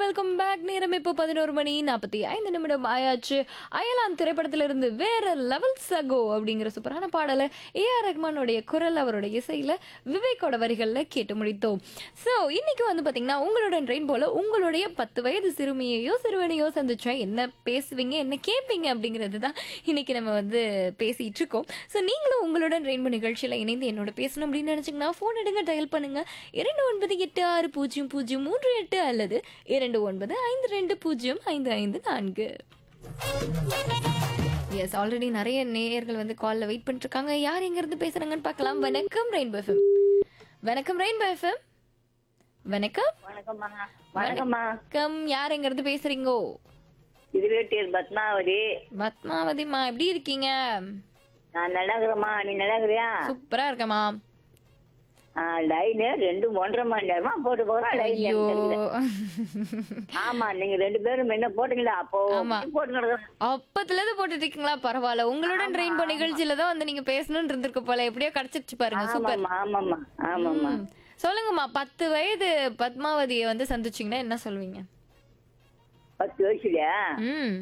Welcome back. நேரம் இப்போ 11:45 ஆயாச்சு. அயலான் திரைப்படத்திலிருந்து வேற லெவல் சகோ அப்படிங்கிற சூப்பரான பாடலை ஏஆர் ரஹ்மானுடைய குரல், அவருடைய இசையில விவேக்கோட வரிகளில் கேட்டு முடித்தோம். ஸோ இன்னைக்கு வந்து பார்த்தீங்கன்னா உங்களுடன் ட்ரெயின் போல உங்களுடைய 10 வயது சிறுமியையோ சிறுவனையோ சந்திச்சா என்ன பேசுவீங்க, என்ன கேட்பீங்க அப்படிங்கிறது தான் இன்னைக்கு நம்ம வந்து பேசிட்டு இருக்கோம். ஸோ நீங்களும் உங்களுடன் ரெயின்போ நிகழ்ச்சியில் இணைந்து என்னோட பேசணும் அப்படின்னு நினைச்சீங்கன்னா ஃபோன் எடுங்க, டயல் பண்ணுங்க 29860038 அல்லது 2952055554. எஸ், ஆல்ரெடி நிறைய நேயர்கள் வந்து கால்ல வெயிட் பண்ணிட்டு இருக்காங்க. யார் எங்க இருந்து பேசுறாங்கன்னு பார்க்கலாம். வணக்கம் ரெயின்போ எஃப்எம். வணக்கம் ரெயின்போ எஃப்எம். வணக்கம் வணக்கம். யார் எங்க இருந்து பேசுறீங்கோ? இதுவேட்டியர் பத்மாவதி. பத்மாவதிமா, எப்படி இருக்கீங்க? நான் நல்லா இருக்கிறேம்மா, நீ நல்லா இருக்கிறியா? சூப்பரா இருக்கமா. லைனு 2-1.5 மணி நேரமா போட்டு போறோம். ஐயோ, ஆமா, நீங்க 2 பேரும் என்ன போட்டீங்களா? அப்போ ஆமா. போட்டு அப்பத்துல இருந்து போட்டுட்டு இருக்கீங்களா? பரவாயில்ல, உங்களுடன் ரெயின்போ நிகழ்ச்சியில தான் வந்து நீங்க பேசணும்னு இருந்திருக்க போல. எப்படியோ கிடைச்சிருச்சு பாருங்க. சூப்பர். ஆமாம்மா ஆமாம்மா. சொல்லுங்கம்மா, 10 வயது பத்மாவதியை வந்து சந்திச்சீங்கன்னா என்ன சொல்வீங்க? 10 வயசுலயா? ம்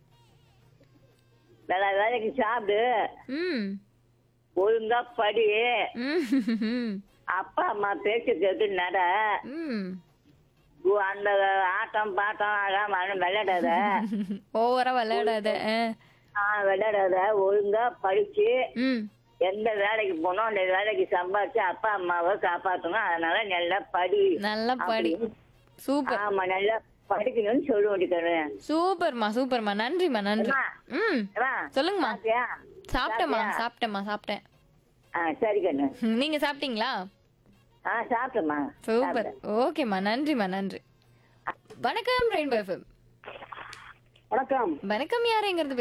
நல்லா வேலைக்கு சாப்பிடு, ம் ஒழுங்கா படி, ம் அப்பா அம்மா பேச்சு கேட்டு நட, ம் அந்த ஆட்டம் பாட்டம் அதெல்லாம் விளையாடாத. ஓவரா விளையாடாத. விளையாடாத, ஒழுங்கா படிச்சு ம் எந்த வேலைக்கு போனோம் அந்த வேலைக்கு சம்பாதிச்சு அப்பா அம்மாவை காப்பாற்றணும். அதனால நல்லா படி. நல்லா படி. சூப்பர். ஆமா, நல்லா படிக்கணும்னு சொல்ல வேண்டிக்கிறேன். சூப்பர்மா சூப்பர்மா. நன்றிம்மா, நன்றி. ம் சொல்லுங்கம்மா. சாப்பிட்டேம்மா சாப்பிட்டேன். சரி கண்ணு. நீங்க சாப்பிட்டீங்களா? சாப்பிட்டேம்மா. சூப்பர். ஓகேம்மா, நன்றிம்மா, நன்றி. வணக்கம் ரெயின்போ எஃப்எம். வணக்கம். வணக்கம். யார் எங்க இருந்து